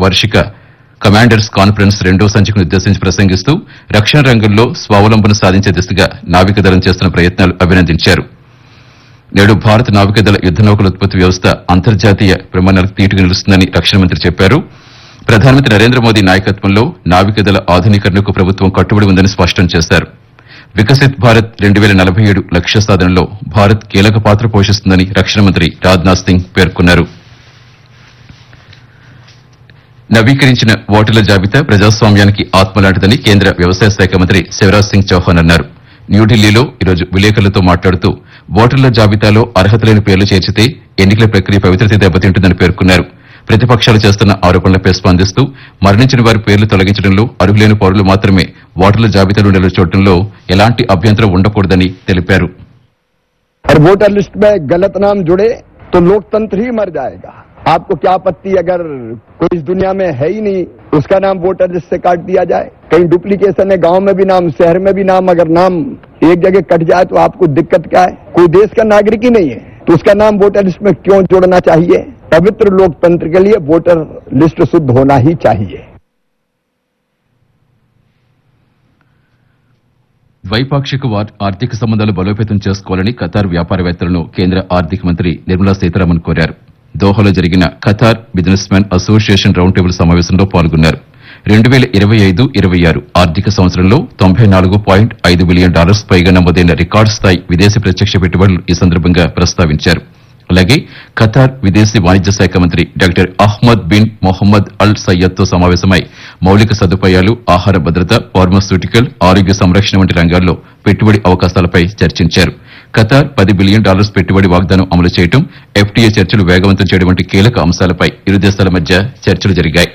వార్షిక commanders conference రెండో సంచికను ఉద్దేశించి ప్రసంగిస్తూ రక్షణ రంగంలో స్వావలంబన సాధించే దిశగా నావికాదళం చేస్తున్న ప్రయత్నాలు అభినందించారు. నేడు భారత నావికాదళ యుద్ద నౌకల ఉత్పత్తి వ్యవస్థ అంతర్జాతీయ ప్రమాణాలకు తీటుగా నిలుస్తుందని రక్షణ మంత్రి చెప్పారు. ప్రధానమంత్రి నరేంద్ర మోదీ నాయకత్వంలో నావికాదళ ఆధునీకరణకు ప్రభుత్వం కట్టుబడి ఉందని స్పష్టం చేశారు. వికసిత్ భారత్ 2047 లక్ష్య సాధనలో భారత్ కీలక పాత్ర పోషిస్తుందని రక్షణ మంత్రి రాజ్నాథ్ సింగ్ పేర్కొన్నారు. నవీకరించిన ఓటర్ల జాబితా ప్రజాస్వామ్యానికి ఆత్మలాంటిదని కేంద్ర వ్యవసాయ శాఖ మంత్రి శివరాజ్ సింగ్ చౌహాన్ అన్నారు. న్యూఢిల్లీలో ఈరోజు విలేకరులతో మాట్లాడుతూ ఓటర్ల జాబితాలో అర్హత లేని పేర్లు చేర్చితే ఎన్నికల ప్రక్రియ పవిత్రత దెబ్బతింటుందని పేర్కొన్నారు. ప్రతిపక్షాలు చేస్తున్న ఆరోపణలపై స్పందిస్తూ మరణించిన వారి పేర్లు తొలగించడంలో అర్హులైన పౌరులు మాత్రమే ఓటర్ల జాబితాలో నిలచోవడంలో ఎలాంటి అభ్యంతరం ఉండకూడదని తెలిపారు. वोटर लिस्ट में गलत नाम जुड़े तो लोकतंत्र ही मर जाएगा. आपको क्या आपत्ति अगर कोई इस दुनिया में है ही नहीं उसका नाम वोटर लिस्ट से काट दिया जाए. कहीं डुप्लीकेशन है, गांव में भी नाम, शहर में भी नाम, अगर नाम एक जगह कट जाए तो आपको दिक्कत क्या है? कोई देश का नागरिक ही नहीं है तो उसका नाम वोटर लिस्ट में क्यों जोड़ना चाहिए? पवित्र लोकतंत्र के लिए वोटर लिस्ट शुद्ध होना ही चाहिए. ద్వైపాక్షిక ఆర్థిక సంబంధాలు బలోపేతం చేసుకోవాలని ఖతార్ వ్యాపారవేత్తలను కేంద్ర ఆర్థిక మంత్రి నిర్మలా సీతారామన్ కోరారు. దోహాలో జరిగిన Qatar business man association round table సమావేశంలో పాల్గొన్నారు. 2025-26 ఆర్థిక సంవత్సరంలో $94.5 బిలియన్ పైగా నమోదైన రికార్డు స్థాయి విదేశీ ప్రత్యక్ష పెట్టుబడులు ఈ సందర్భంగా ప్రస్తావించారు. అలాగే ఖతార్ విదేశీ వాణిజ్య శాఖ మంత్రి డాక్టర్ అహ్మద్ బిన్ మొహమ్మద్ అల్ సయ్యద్తో సమావేశమై మౌలిక సదుపాయాలు, ఆహార భద్రత, ఫార్మాస్యూటికల్, ఆరోగ్య సంరక్షణ వంటి రంగాల్లో పెట్టుబడి అవకాశాలపై చర్చించారు. ఖతార్ $10 బిలియన్ పెట్టుబడి వాగ్దానం అమలు చేయడం, ఎఫ్టీఏ చర్చలు వేగవంతం చేయడం వంటి కీలక అంశాలపై ఇరు దేశాల మధ్య చర్చలు జరిగాయి.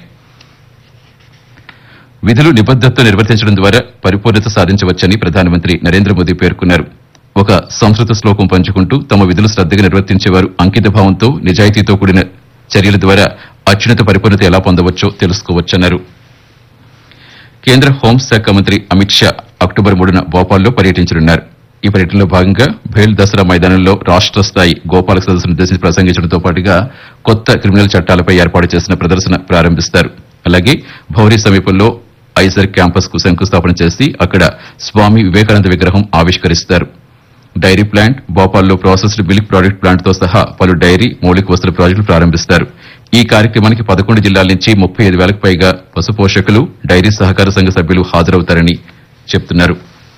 విధులు నిబద్దతతో నిర్వర్తించడం ద్వారా పరిపూర్ణత సాధించవచ్చని ప్రధానమంత్రి నరేంద్ర మోదీ పేర్కొన్నారు. ఒక సంస్కృత శ్లోకం పంచుకుంటూ తమ విధులు శ్రద్దగా నిర్వర్తించేవారు అంకిత భావంతో, నిజాయితీతో కూడిన చర్యల ద్వారా అత్యున్నత పరిపూర్ణత ఎలా పొందవచ్చో తెలుసుకోవచ్చన్నారు. కేంద్ర హోంశాఖ మంత్రి అమిత్ షా అక్టోబర్ 3న భోపాల్లో పర్యటించనున్నారు. ఈ పర్యటనలో భాగంగా భేల్ దసరా మైదానంలో రాష్ట స్థాయి గోపాలక సదస్సును ఉద్దేశించి ప్రసంగించడంతో పాటుగా కొత్త క్రిమినల్ చట్టాలపై ఏర్పాటు చేసిన ప్రదర్శన ప్రారంభిస్తారు. అలాగే భౌరీ సమీపంలో ఐజర్ క్యాంపస్ కు శంకుస్థాపన చేసి అక్కడ స్వామి వివేకానంద విగ్రహం ఆవిష్కరిస్తారు. Dairy plant, భోపాల్లో processed milk product plant తో సహా పలు డైరీ, మౌలిక వసతుల ప్రాజెక్టులు ప్రారంభిస్తారు. ఈ కార్యక్రమానికి 11 జిల్లాల నుంచి 35,000కు పైగా పశు పోషకులు, డైరీ సహకార సంఘ సభ్యులు హాజరవుతారని చెబుతున్నారు.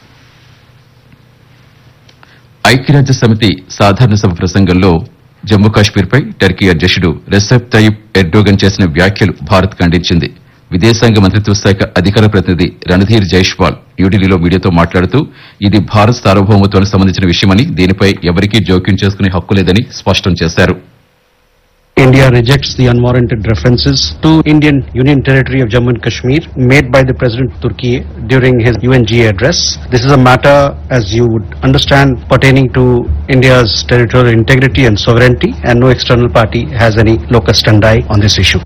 ఐక్యరాజ్య సమితి సాధారణ సభ ప్రసంగంలో జమ్మూ కాశ్మీర్పై టర్కీ అధ్యక్షుడు రెసెప్ తయ్యిప్ ఎర్డోగన్ చేసిన వ్యాఖ్యలు భారత్ ఖండించింది. విదేశాంగ మంత్రిత్వ శాఖ అధికార ప్రతినిధి రణధీర్ జైష్వాల్ న్యూఢిల్లీలో మీడియాతో మాట్లాడుతూ ఇది భారత్ సార్వభౌమత్వానికి సంబంధించిన విషయమని, దీనిపై ఎవరికీ జోక్యం చేసుకునే హక్కు లేదని స్పష్టం చేశారు. India rejects the unwarranted references to Indian Union Territory of Jammu and Kashmir made by the President of Turkey during his UNGA address. This is a matter, as you would understand, pertaining to India's territorial integrity and sovereignty, and no external party has any locus standi on this issue.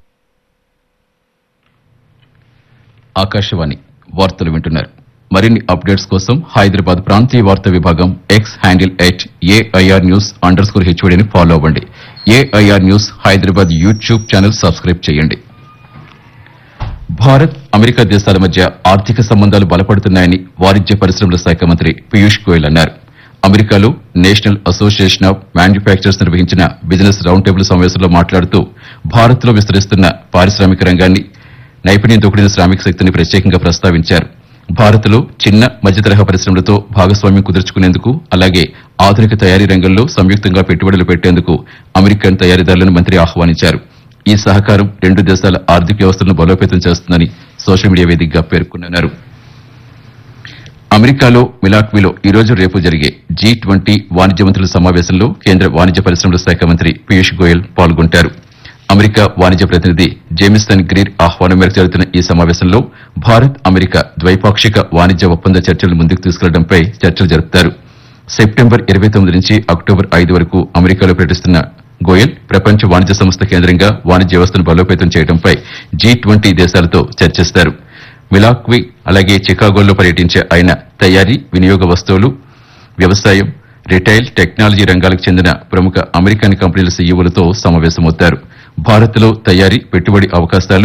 Akashvani వార్తలు వింటున్నారు. మరిన్ని updates కోసం హైదరాబాద్ ప్రాంతీయ వార్తా విభాగం X handle @AIRnews_HODని follow అవ్వండి. AIR news Hyderabad YouTube channel subscribe చేయండి. Bharat, America దేశాల మధ్య ఆర్థిక సంబంధాలు బలపడుతున్నాయని వాణిజ్య పరిశ్రమల శాఖ మంత్రి పీయూష్ గోయల్ అన్నారు. అమెరికాలో నేషనల్ అసోసియేషన్ ఆఫ్ మ్యానుఫ్యాక్చరర్స్ నిర్వహించిన బిజినెస్ రౌండ్ టేబుల్ సమావేశంలో మాట్లాడుతూ భారత్లో విస్తరిస్తున్న పారిశ్రామిక రంగాన్ని, నైపుణ్యంతో కూడిన శ్రామిక శక్తిని ప్రత్యేకంగా ప్రస్తావించారు. భారత్లో చిన్న, మధ్య తరహా పరిశ్రమలతో భాగస్వామ్యం కుదుర్చుకునేందుకు, అలాగే ఆధునిక తయారీ రంగంలో సంయుక్తంగా పెట్టుబడులు పెట్టేందుకు అమెరికన్ తయారీదారులను మంత్రి ఆహ్వానించారు. ఈ సహకారం రెండు దేశాల ఆర్థిక వ్యవస్థలను బలోపేతం చేస్తుందని సోషల్ మీడియా వేదికగా పేర్కొన్నారు. అమెరికాలో మిలాక్వీలో ఈరోజు రేపు జరిగే G20 వాణిజ్య మంత్రుల సమావేశంలో కేంద్ర వాణిజ్య పరిశ్రమల శాఖ మంత్రి పీయూష్ గోయల్ పాల్గొంటారు. అమెరికా వాణిజ్య ప్రతినిధి జేమిసన్ గ్రీర్ ఆహ్వానం మేరకు జరుగుతున్న ఈ సమావేశంలో భారత్, అమెరికా ద్వైపాక్షిక వాణిజ్య ఒప్పంద చర్చలు ముందుకు తీసుకెళ్లడంపై చర్చలు జరుపుతారు. సెప్టెంబర్ 29 నుంచి అక్టోబర్ 5 వరకు అమెరికాలో పర్యటిస్తున్న గోయల్ ప్రపంచ వాణిజ్య సంస్థ కేంద్రంగా వాణిజ్య వ్యవస్థను బలోపేతం చేయడంపై G20 దేశాలతో చర్చిస్తారు. మిలాక్వీ అలాగే చికాగోలో పర్యటించే ఆయన తయారీ, వినియోగ వస్తువులు, వ్యవసాయం, రిటైల్, టెక్నాలజీ రంగాలకు చెందిన ప్రముఖ అమెరికన్ కంపెనీల సీఈఓలతో సమావేశమవుతారు. భారత్లో తయారీ, పెట్టుబడి అవకాశాలు,